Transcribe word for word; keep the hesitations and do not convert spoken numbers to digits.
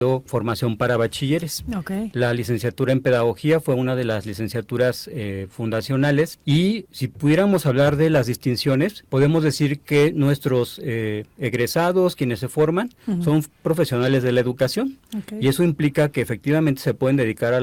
formación para bachilleres. Okay. La licenciatura en pedagogía fue una de las licenciaturas eh, fundacionales, y si pudiéramos hablar de las distinciones, podemos decir que nuestros eh, egresados, quienes se forman, uh-huh. son profesionales de la educación, okay. y eso implica que efectivamente se pueden dedicar a